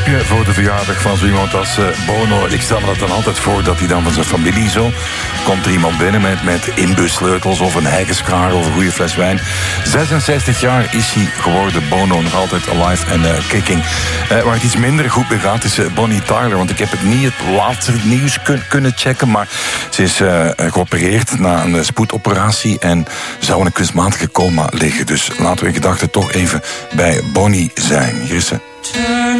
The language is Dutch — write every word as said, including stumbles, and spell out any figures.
cadeautje voor de verjaardag van zo iemand als uh, Bono. Ik stel me dat dan altijd voor dat hij dan van zijn familie zo... Komt er iemand binnen met, met inbussleutels of een heigenskaar of een goede fles wijn. zesenzestig jaar is hij geworden, Bono, nog altijd alive en uh, kicking. Uh, waar het iets minder goed mee gaat is uh, Bonnie Tyler. Want ik heb het niet het laatste nieuws kun, kunnen checken. Maar ze is uh, geopereerd na een spoedoperatie en zou in een kunstmatige coma liggen. Dus laten we in gedachten toch even bij Bonnie zijn. Hier is ze.